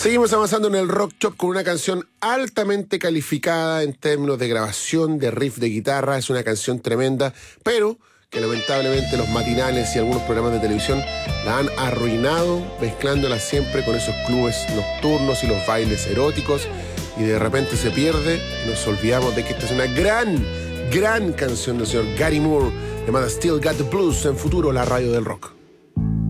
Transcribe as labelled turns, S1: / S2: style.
S1: Seguimos avanzando en el Rock Shop con una canción altamente calificada en términos de grabación, de riff de guitarra. Es una canción tremenda, pero que lamentablemente los matinales y algunos programas de televisión la han arruinado, mezclándola siempre con esos clubes nocturnos y los bailes eróticos, y de repente se pierde y nos olvidamos de que esta es una gran canción del señor Gary Moore llamada Still Got the Blues, en Futuro, la radio del rock.